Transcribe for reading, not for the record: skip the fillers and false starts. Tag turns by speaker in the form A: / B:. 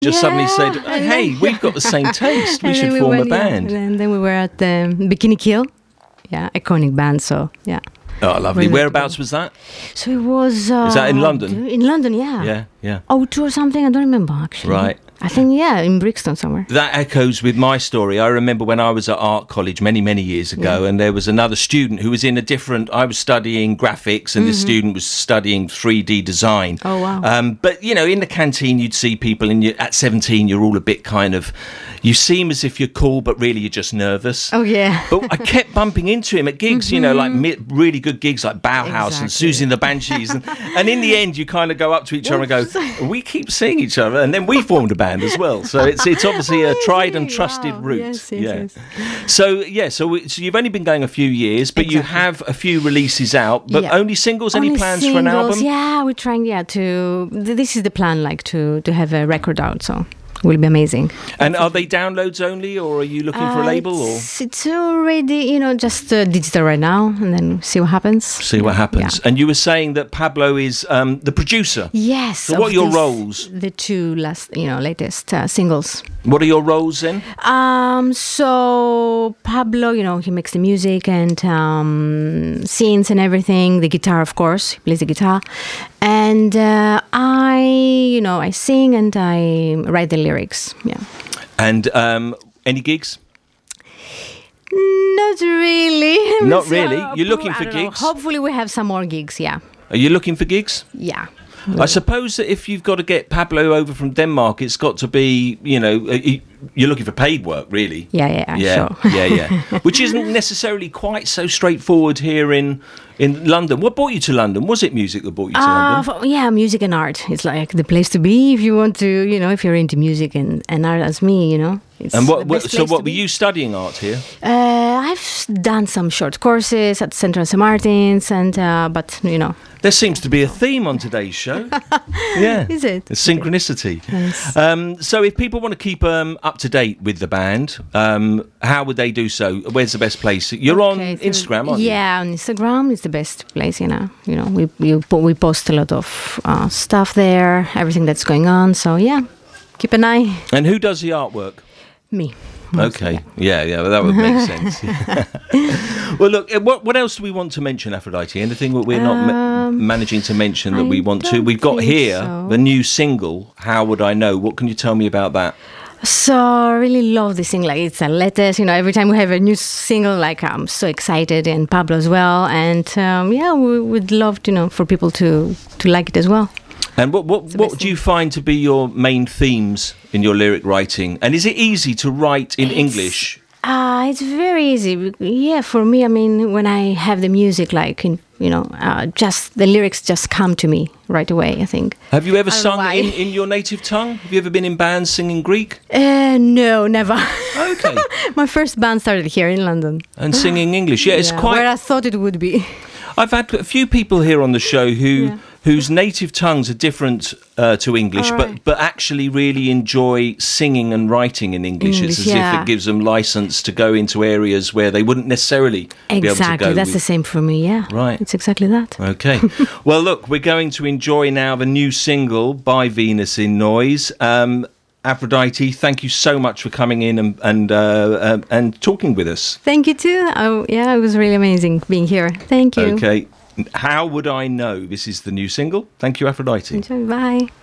A: just suddenly said, hey, we've got the same taste. We should form a band.
B: And then we were at Bikini Kill. Yeah, iconic band. So, yeah.
A: Oh, lovely. Whereabouts was that?
B: So it was...
A: Is that in London?
B: In London, yeah.
A: Yeah.
B: O2 or something, I don't remember, actually.
A: Right.
B: I think, in Brixton somewhere.
A: That echoes with my story. I remember when I was at art college many, many years ago, and there was another student who was in a different... I was studying graphics, and this student was studying 3D design.
B: Oh, wow.
A: But, in the canteen, you'd see people, and at 17, you're all a bit kind of... You seem as if you're cool, but really you're just nervous.
B: Oh, yeah.
A: But I kept bumping into him at gigs, like really good gigs like Bauhaus and Susie and the Banshees. And in the end, you kind of go up to each other and go, we keep seeing each other. And then we formed a band as well. So it's obviously a tried and trusted route.
B: Yes.
A: So you've only been going a few years, but you have a few releases out, but only singles? Any plans for an album?
B: Yeah, we're trying, this is the plan, to have a record out, so... will be amazing.
A: And are they downloads only, or are you looking for a label? Or
B: it's already, just digital right now, and then see what happens. Yeah.
A: And you were saying that Pablo is the producer.
B: Yes.
A: So what are your roles?
B: The two latest singles.
A: What are your roles then?
B: So Pablo, he makes the music and scenes and everything. The guitar, of course, he plays the guitar, and I sing and I write the lyrics. Yeah.
A: And any gigs?
B: Not really.
A: Not really? You're looking for gigs?
B: Hopefully we have some more gigs, yeah.
A: Are you looking for gigs?
B: Yeah.
A: I suppose that if you've got to get Pablo over from Denmark, it's got to be, you're looking for paid work, really.
B: Yeah, sure.
A: Yeah. Which isn't necessarily quite so straightforward here in London. What brought you to London? Was it music that brought you to London?
B: Yeah, music and art. It's like the place to be if you want to, if you're into music and art as me, It's
A: and what were you studying art here?
B: I've done some short courses at Central St. Martin's, but
A: There seems to be a theme on today's show. Yeah.
B: Is it?
A: It's synchronicity.
B: Nice.
A: So if people want to keep up to date with the band, how would they do so? Where's the best place? You're on Instagram, aren't you?
B: Yeah, on Instagram is the best place, we post a lot of stuff there, everything that's going on. So, yeah, keep an eye.
A: And who does the artwork?
B: Me.
A: Okay. Yeah, well, that would make sense. Well, look, what else do we want to mention, Aphrodite? Anything that we're not managing to mention that we want to? We've got here the new single, How Would I Know? What can you tell me about that?
B: So I really love this thing. It's a latest, every time we have a new single, I'm so excited, and Pablo as well. And we would love for people to like it as well.
A: And what do you find to be your main themes in your lyric writing? And is it easy to write in English?
B: It's very easy. Yeah, for me, when I have the music, just the lyrics just come to me right away, I think.
A: Have you ever sung in your native tongue? Have you ever been in bands singing Greek?
B: No, never.
A: Okay.
B: My first band started here in London.
A: And singing English, it's quite...
B: where I thought it would be.
A: I've had a few people here on the show whose native tongues are different to English, but actually really enjoy singing and writing in English. It's as if it gives them license to go into areas where they wouldn't necessarily be able to go.
B: Exactly, that's the same for me, yeah.
A: Right.
B: It's exactly that.
A: Okay. Well, look, we're going to enjoy now the new single by Venus in Noise. Aphrodite, thank you so much for coming in and talking with us.
B: Thank you too. It was really amazing being here. Thank you.
A: Okay. How Would I Know? This is the new single. Thank you, Aphrodite.
B: Enjoy. Bye.